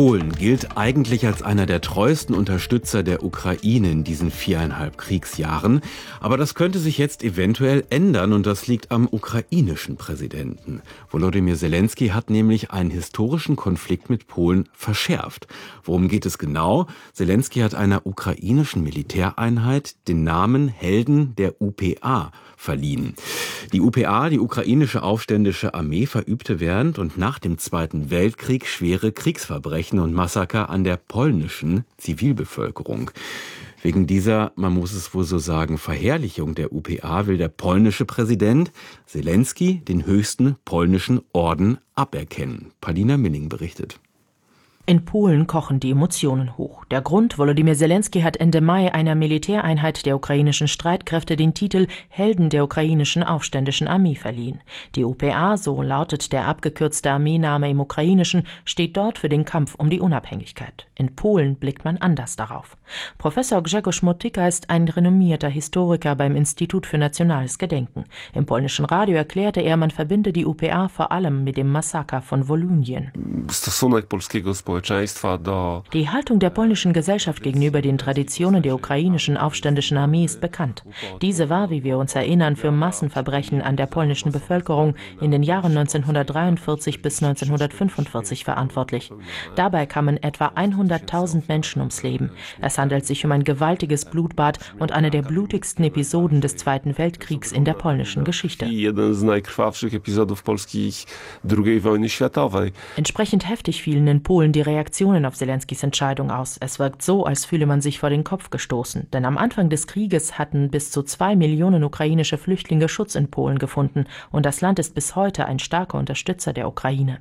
Polen gilt eigentlich als einer der treuesten Unterstützer der Ukraine in diesen 4,5 Kriegsjahren. Aber das könnte sich jetzt eventuell ändern und das liegt am ukrainischen Präsidenten. Volodymyr Zelensky hat nämlich einen historischen Konflikt mit Polen verschärft. Worum geht es genau? Zelensky hat einer ukrainischen Militäreinheit den Namen Helden der UPA verliehen. Die UPA, die ukrainische aufständische Armee, verübte während und nach dem Zweiten Weltkrieg schwere Kriegsverbrechen und Massaker an der polnischen Zivilbevölkerung. Wegen dieser, man muss es wohl so sagen, Verherrlichung der UPA will der polnische Präsident Zelensky den höchsten polnischen Orden aberkennen. Paulina Milling berichtet. In Polen kochen die Emotionen hoch. Der Grund: Volodymyr Zelensky hat Ende Mai einer Militäreinheit der ukrainischen Streitkräfte den Titel Helden der ukrainischen aufständischen Armee verliehen. Die UPA, so lautet der abgekürzte Armeename im Ukrainischen, steht dort für den Kampf um die Unabhängigkeit. In Polen blickt man anders darauf. Professor Grzegorz Motyka ist ein renommierter Historiker beim Institut für Nationales Gedenken. Im polnischen Radio erklärte er, man verbinde die UPA vor allem mit dem Massaker von Wolynien. Die Haltung der polnischen Gesellschaft gegenüber den Traditionen der ukrainischen aufständischen Armee ist bekannt. Diese war, wie wir uns erinnern, für Massenverbrechen an der polnischen Bevölkerung in den Jahren 1943 bis 1945 verantwortlich. Dabei kamen etwa 100.000 Menschen ums Leben. Es handelt sich um ein gewaltiges Blutbad und eine der blutigsten Episoden des Zweiten Weltkriegs in der polnischen Geschichte. Entsprechend heftig fielen in Polen die Reaktionen auf Zelenskys Entscheidung aus. Es wirkt so, als fühle man sich vor den Kopf gestoßen. Denn am Anfang des Krieges hatten bis zu 2 Millionen ukrainische Flüchtlinge Schutz in Polen gefunden. Und das Land ist bis heute ein starker Unterstützer der Ukraine.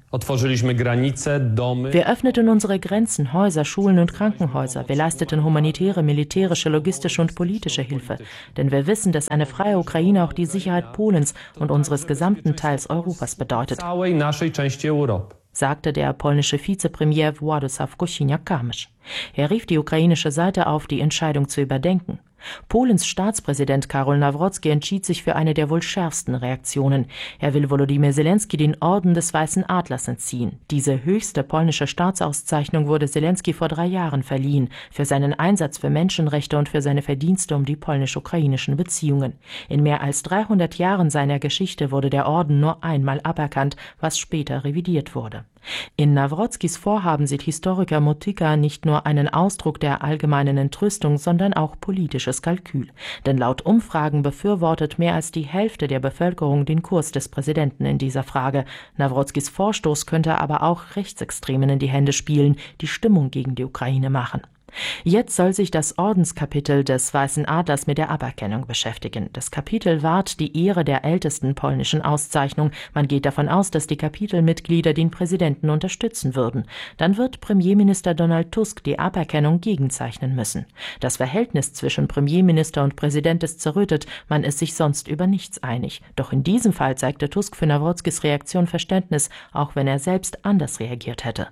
Wir öffneten unsere Grenzen, Häuser, Schulen und Krankenhäuser. Wir leisteten humanitäre, militärische, logistische und politische Hilfe. Denn wir wissen, dass eine freie Ukraine auch die Sicherheit Polens und unseres gesamten Teils Europas bedeutet, sagte der polnische Vizepremier Władysław Kosiniak-Kamysz. Er rief die ukrainische Seite auf, die Entscheidung zu überdenken. Polens Staatspräsident Karol Nawrocki entschied sich für eine der wohl schärfsten Reaktionen. Er will Volodymyr Zelensky den Orden des Weißen Adlers entziehen. Diese höchste polnische Staatsauszeichnung wurde Zelensky vor 3 Jahren verliehen, für seinen Einsatz für Menschenrechte und für seine Verdienste um die polnisch-ukrainischen Beziehungen. In mehr als 300 Jahren seiner Geschichte wurde der Orden nur einmal aberkannt, was später revidiert wurde. In Nawrockis Vorhaben sieht Historiker Motyka nicht nur einen Ausdruck der allgemeinen Entrüstung, sondern auch politisches Kalkül. Denn laut Umfragen befürwortet mehr als die Hälfte der Bevölkerung den Kurs des Präsidenten in dieser Frage. Nawrockis Vorstoß könnte aber auch Rechtsextremen in die Hände spielen, die Stimmung gegen die Ukraine machen. Jetzt soll sich das Ordenskapitel des Weißen Adlers mit der Aberkennung beschäftigen. Das Kapitel wahrt die Ehre der ältesten polnischen Auszeichnung. Man geht davon aus, dass die Kapitelmitglieder den Präsidenten unterstützen würden. Dann wird Premierminister Donald Tusk die Aberkennung gegenzeichnen müssen. Das Verhältnis zwischen Premierminister und Präsident ist zerrüttet. Man ist sich sonst über nichts einig. Doch in diesem Fall zeigte Tusk für Nawrockis Reaktion Verständnis, auch wenn er selbst anders reagiert hätte.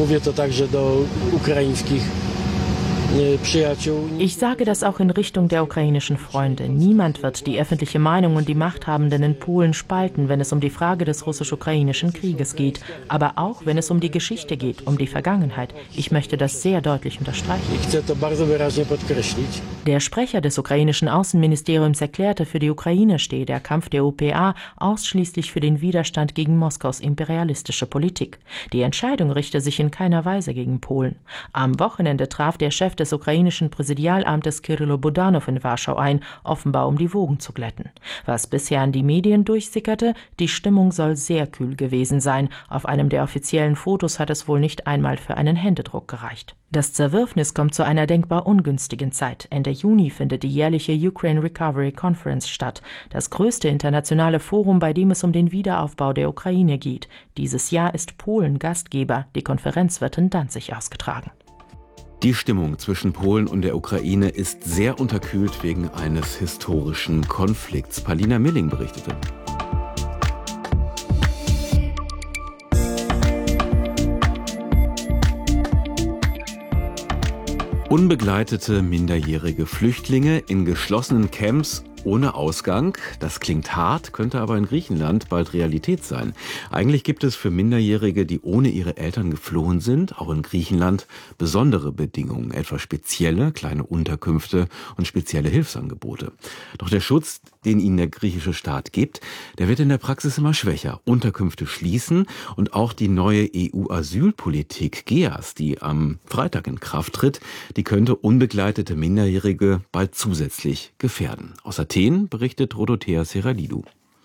Ich sage das auch in Richtung der ukrainischen Freunde. Niemand wird die öffentliche Meinung und die Machthabenden in Polen spalten, wenn es um die Frage des russisch-ukrainischen Krieges geht. Aber auch, wenn es um die Geschichte geht, um die Vergangenheit. Ich möchte das sehr deutlich unterstreichen. Der Sprecher des ukrainischen Außenministeriums erklärte, für die Ukraine stehe der Kampf der UPA ausschließlich für den Widerstand gegen Moskaus imperialistische Politik. Die Entscheidung richte sich in keiner Weise gegen Polen. Am Wochenende traf der Chef des ukrainischen Präsidialamtes Kyrylo Budanov in Warschau ein, offenbar um die Wogen zu glätten. Was bisher an die Medien durchsickerte, die Stimmung soll sehr kühl gewesen sein. Auf einem der offiziellen Fotos hat es wohl nicht einmal für einen Händedruck gereicht. Das Zerwürfnis kommt zu einer denkbar ungünstigen Zeit. Ende Juni findet die jährliche Ukraine Recovery Conference statt, das größte internationale Forum, bei dem es um den Wiederaufbau der Ukraine geht. Dieses Jahr ist Polen Gastgeber. Die Konferenz wird in Danzig ausgetragen. Die Stimmung zwischen Polen und der Ukraine ist sehr unterkühlt wegen eines historischen Konflikts. Paulina Milling berichtete. Unbegleitete minderjährige Flüchtlinge in geschlossenen Camps ohne Ausgang. Das klingt hart, könnte aber in Griechenland bald Realität sein. Eigentlich gibt es für Minderjährige, die ohne ihre Eltern geflohen sind, auch in Griechenland besondere Bedingungen, etwa spezielle kleine Unterkünfte und spezielle Hilfsangebote. Doch der Schutz, den ihnen der griechische Staat gibt, der wird in der Praxis immer schwächer. Unterkünfte schließen und auch die neue EU-Asylpolitik GEAS, die am Freitag in Kraft tritt, die könnte unbegleitete Minderjährige bald zusätzlich gefährden. Aus Athen berichtet Rodothea Seralidou.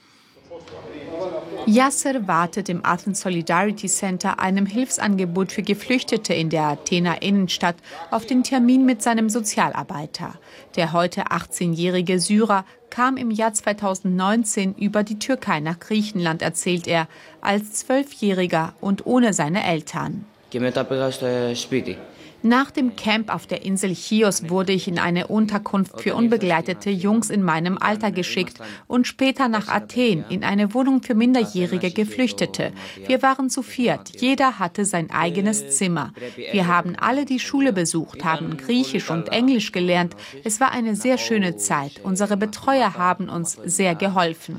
Yasser wartet im Athens Solidarity Center, einem Hilfsangebot für Geflüchtete in der Athener Innenstadt, auf den Termin mit seinem Sozialarbeiter. Der heute 18-jährige Syrer kam im Jahr 2019 über die Türkei nach Griechenland, erzählt er, als 12-Jähriger und ohne seine Eltern. Nach dem Camp auf der Insel Chios wurde ich in eine Unterkunft für unbegleitete Jungs in meinem Alter geschickt und später nach Athen in eine Wohnung für minderjährige Geflüchtete. Wir waren zu viert, jeder hatte sein eigenes Zimmer. Wir haben alle die Schule besucht, haben Griechisch und Englisch gelernt. Es war eine sehr schöne Zeit. Unsere Betreuer haben uns sehr geholfen.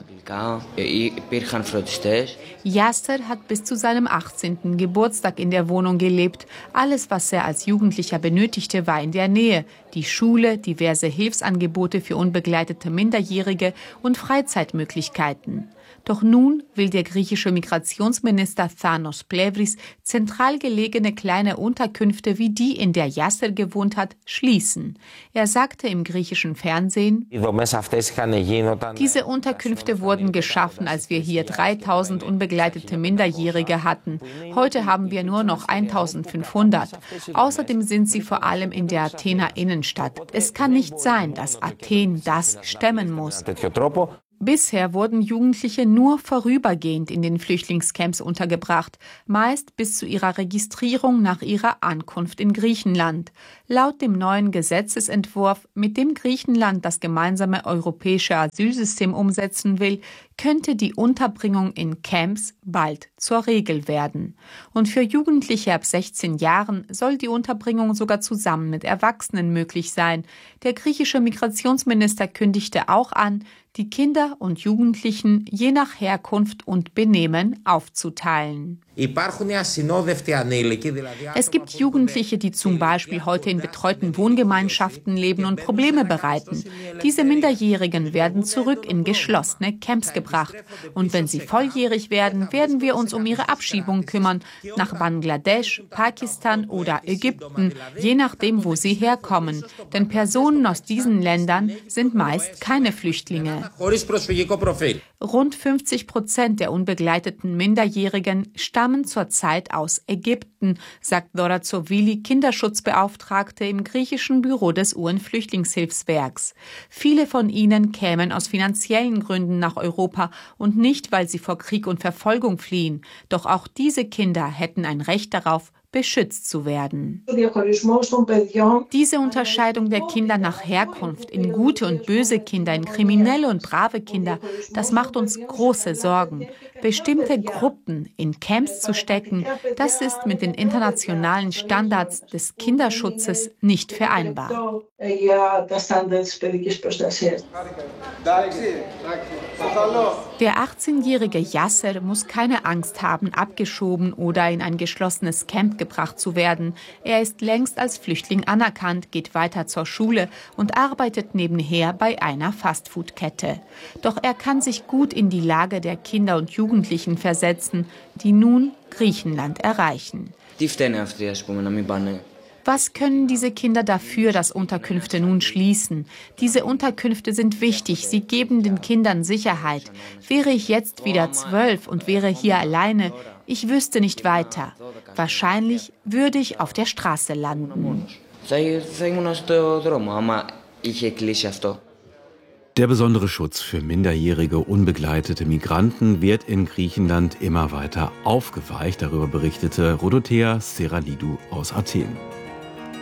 Yasser hat bis zu seinem 18. Geburtstag in der Wohnung gelebt. Alles, was er als Jugendlicher benötigte, war in der Nähe. Die Schule, diverse Hilfsangebote für unbegleitete Minderjährige und Freizeitmöglichkeiten. Doch nun will der griechische Migrationsminister Thanos Plevris zentral gelegene kleine Unterkünfte wie die, in der Yasser gewohnt hat, schließen. Er sagte im griechischen Fernsehen: Diese Unterkünfte wurden geschaffen, als wir hier 3000 unbegleitete Minderjährige hatten. Heute haben wir nur noch 1500. Außerdem sind sie vor allem in der Athener Innenstadt. Es kann nicht sein, dass Athen das stemmen muss. Bisher wurden Jugendliche nur vorübergehend in den Flüchtlingscamps untergebracht, meist bis zu ihrer Registrierung nach ihrer Ankunft in Griechenland. Laut dem neuen Gesetzesentwurf, mit dem Griechenland das gemeinsame europäische Asylsystem umsetzen will, könnte die Unterbringung in Camps bald zur Regel werden. Und für Jugendliche ab 16 Jahren soll die Unterbringung sogar zusammen mit Erwachsenen möglich sein. Der griechische Migrationsminister kündigte auch an, die Kinder und Jugendlichen je nach Herkunft und Benehmen aufzuteilen. Es gibt Jugendliche, die zum Beispiel heute in betreuten Wohngemeinschaften leben und Probleme bereiten. Diese Minderjährigen werden zurück in geschlossene Camps gebracht. Und wenn sie volljährig werden, werden wir uns um ihre Abschiebung kümmern, nach Bangladesch, Pakistan oder Ägypten, je nachdem, wo sie herkommen. Denn Personen aus diesen Ländern sind meist keine Flüchtlinge. Rund 50% der unbegleiteten Minderjährigen stammen zurzeit aus Ägypten, sagt Dora Zovili, Kinderschutzbeauftragte im griechischen Büro des UN-Flüchtlingshilfswerks. Viele von ihnen kämen aus finanziellen Gründen nach Europa und nicht, weil sie vor Krieg und Verfolgung fliehen. Doch auch diese Kinder hätten ein Recht darauf, beschützt zu werden. Diese Unterscheidung der Kinder nach Herkunft in gute und böse Kinder, in kriminelle und brave Kinder, das macht uns große Sorgen. Bestimmte Gruppen in Camps zu stecken, das ist mit den internationalen Standards des Kinderschutzes nicht vereinbar. Der 18-jährige Yasser muss keine Angst haben, abgeschoben oder in ein geschlossenes Camp gebracht zu werden. Er ist längst als Flüchtling anerkannt, geht weiter zur Schule und arbeitet nebenher bei einer Fastfood-Kette. Doch er kann sich gut in die Lage der Kinder und Jugendlichen versetzen, die nun Griechenland erreichen. Was können diese Kinder dafür, dass Unterkünfte nun schließen? Diese Unterkünfte sind wichtig, sie geben den Kindern Sicherheit. Wäre ich jetzt wieder 12 und wäre hier alleine, ich wüsste nicht weiter. Wahrscheinlich würde ich auf der Straße landen. Der besondere Schutz für minderjährige, unbegleitete Migranten wird in Griechenland immer weiter aufgeweicht. Darüber berichtete Rodothea Seralidou aus Athen.